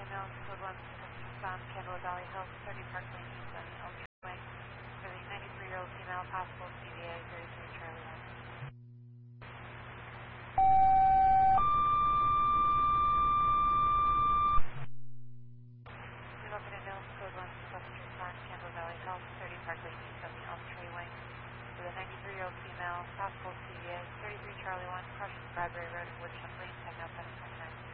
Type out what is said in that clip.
Mills, code 1, Tucson, Candlewood Valley Hills, 30 Park Lane, East on the Elm Way, for the 93-year-old female, possible CVA, 33 Charlie 1. Development Mills, code 1, Tucson, Candlewood Valley Hills, 30 Park Lane, East on the Elm Way, for the 93-year-old female, possible CVA, 33 Charlie 1, crossing Bradbury Road, Woodchuck Lane, 10 outside of 29.